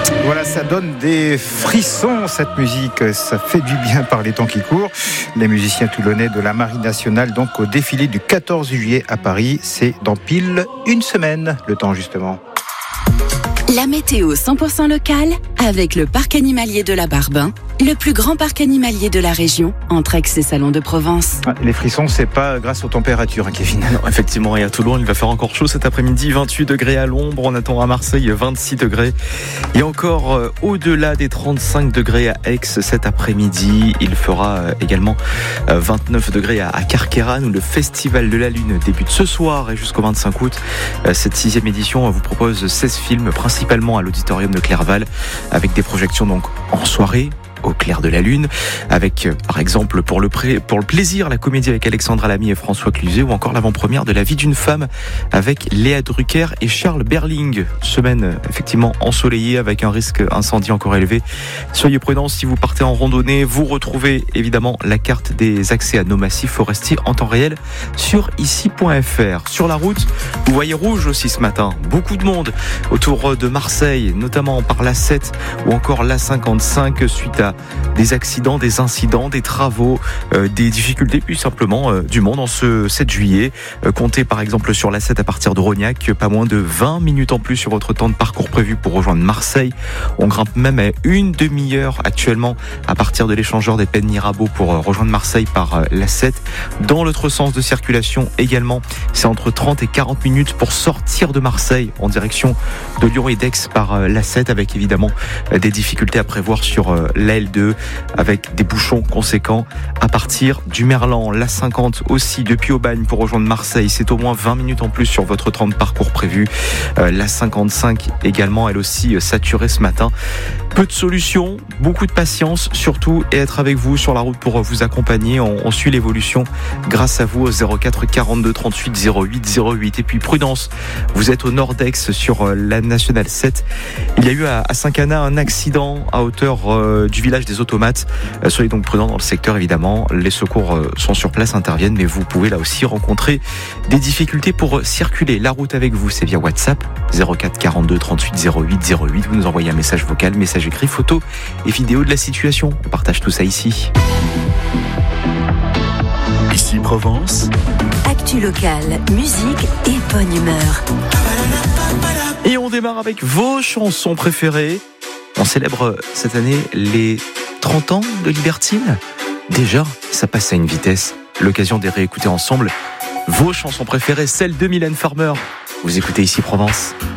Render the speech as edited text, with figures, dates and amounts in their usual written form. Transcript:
Voilà, ça donne des frissons cette musique, ça fait du bien par les temps qui courent. Les musiciens toulonnais de la Marine nationale, donc au défilé du 14 juillet à Paris, c'est dans pile une semaine, le temps justement. La météo 100% locale avec le parc animalier de la Barbin, le plus grand parc animalier de la région, entre Aix et Salon de Provence. Les frissons, c'est pas grâce aux températures, Kevin. Non, effectivement, et à Toulon, il va faire encore chaud cet après-midi, 28 degrés à l'ombre, on attend à Marseille 26 degrés. Et encore au-delà des 35 degrés à Aix cet après-midi, il fera également 29 degrés à Carqueiranne, où le Festival de la Lune débute ce soir et jusqu'au 25 août. Cette 6e édition vous propose 16 films, principalement à l'auditorium de Clerval, avec des projections donc en soirée, au clair de la lune, avec par exemple pour le plaisir la comédie avec Alexandra Lamy et François Cluzet, ou encore l'avant-première de La vie d'une femme avec Léa Drucker et Charles Berling. Semaine effectivement ensoleillée avec un risque incendie encore élevé. Soyez prudents si vous partez en randonnée. Vous retrouvez évidemment la carte des accès à nos massifs forestiers en temps réel sur ici.fr. Sur la route, vous voyez rouge aussi ce matin. Beaucoup de monde autour de Marseille, notamment par l'A7 ou encore l'A55 suite à des accidents, des incidents, des travaux, des difficultés, puis simplement du monde en ce 7 juillet. Comptez par exemple sur l'A7 à partir de Rognac, pas moins de 20 minutes en plus sur votre temps de parcours prévu pour rejoindre Marseille. On grimpe même à une demi-heure actuellement à partir de l'échangeur des Pennes Mirabeau pour rejoindre Marseille par l'A7. Dans l'autre sens de circulation également, c'est entre 30 et 40 minutes pour sortir de Marseille en direction de Lyon et d'Aix par l'A7, avec évidemment des difficultés à prévoir sur la L2 avec des bouchons conséquents à partir du Merlan. L'A50 aussi depuis Aubagne pour rejoindre Marseille, c'est au moins 20 minutes en plus sur votre temps de parcours prévu. L'A55 également, elle aussi saturée ce matin. Peu de solutions, beaucoup de patience surtout, et être avec vous sur la route pour vous accompagner. On suit l'évolution grâce à vous au 04 42 38 08 08. Et puis prudence, vous êtes au nord d'Aix sur la nationale 7. Il y a eu à Saint-Cana un accident à hauteur du village des Automates. Soyez donc prudents dans le secteur évidemment. Les secours sont sur place, interviennent, mais vous pouvez là aussi rencontrer des difficultés pour circuler. La route avec vous, c'est via WhatsApp 04 42 38 08 08. Vous nous envoyez un message vocal, message écrit, photo et vidéo de la situation. On partage tout ça ici. Ici Provence. Actu locale, musique et bonne humeur. Et on démarre avec vos chansons préférées. On célèbre cette année les 30 ans de Libertine. Déjà, ça passe à une vitesse. L'occasion de réécouter ensemble vos chansons préférées, celles de Mylène Farmer. Vous écoutez ici Provence.